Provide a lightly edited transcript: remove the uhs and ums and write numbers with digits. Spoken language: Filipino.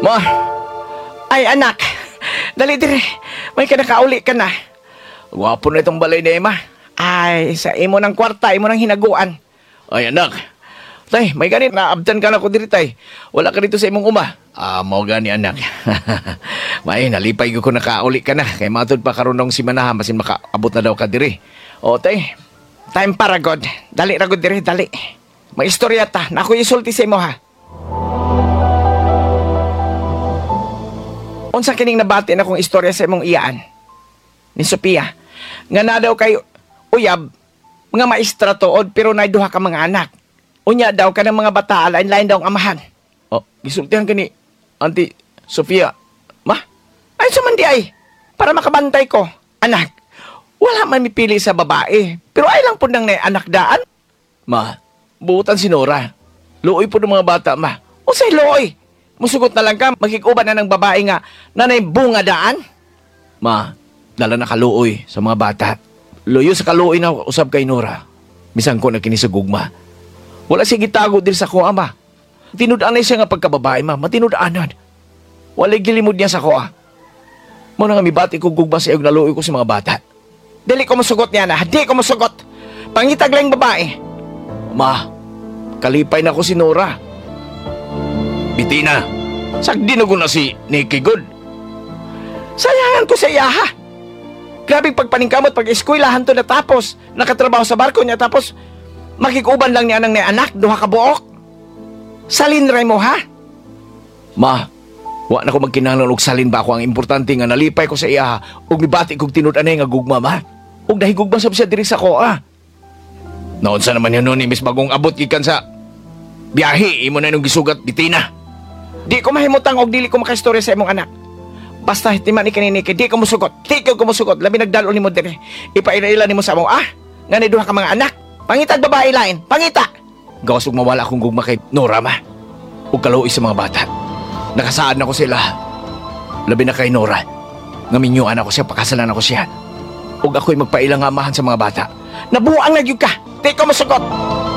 Ma, Ay anak, dali dire. May kanakauli ka na. gwapo na itong balay ni Emma. Ay, sa imo ng kwarta, imo ng hinaguan. Ay, anak. Tay, may ganit na abdan ka na ko diri, tay. Wala ka dito sa imong uma. Mao gani, anak. May, nalipay ko nakauli ka na. Kay matod pa karunong si Manaha, masin makaabot na daw ka diri. O, tay. Time para god. Dali ragod dire, dali. May istorya ta, na ako isulti sa imo ha. Unsa kining nabati na kong istorya sa imong iyaan? Ni Sophia. Nga na daw kay uyab, mga maestra tuod pero nay duha ka mga anak. Unya daw ka ng mga bata lain-lain daw ang amahan. O, gisultihan ka ni Auntie Sofia. Ma, Ay sumandi ay, para makabantay ko. Anak, wala man mipili sa babae. Pero ay lang po nang anak daan. ma, buutan si Nora. Luoy po ng mga bata, ma. O say loy, musugot na lang ka, magkikuban na ng babae nga nanay bunga daan. Ma, dala na kaluoy sa mga bata. Luyo sa kaluoy na usab kay Nora. Bisan ko na kini sa gugma. Wala siya gitago din sa kuha, ma. Tinudaanay siya nga pagkababae, ma. Matinudaanan. Wala gilimod niya sa kuha. Muna nga mibati ko gugma sa iyong naluoy ko sa mga bata. Dili ko musugot niya na, di ko musugot. Pangitag lang babae. Ma, kalipay na ko si Nora. Bitina, sagdi na ko na si Nicky Good. Sayangan ko sa iya ha. Grabing pagpaningkamot pag-eskwelahan to natapos. Nakatrabaho sa barko niya tapos makikuban lang niya ng anak, duha ka buok. Salinray mo ha? Ma, wa na ko magkinahanglan og salin ba ako. Ang importante nga nalipay ko sa iya ug mibati kog tinud-anay nga gugma, ma. Ug nahigugma sab siya diri sa koa. Noon sa naman yan nun, imbis bagong abot gikan sa biyahe, imo na nung gisugat, bitina. Di ko mahimutang og dili ko makaistorya sa imong anak. Basta hitiman ni kanini kay di ko musugot. Di ko musugot. Labi nagdalo nimo dire. Ipaila-ila nimo sa mo nga ni duha ka mga anak. Pangitag babae lain. Pangita. Gawas ug mawala akong gugma kay Nora, ma. Ug kaluoy sa mga bata. Nakasaad na ko sila. Labi na kay Nora. Ngaminyuan ako siya, pakasalan ako siya. Ug ako'y magpailang amahan sa mga bata. Nabuang na gyud ka. Di ko musugot.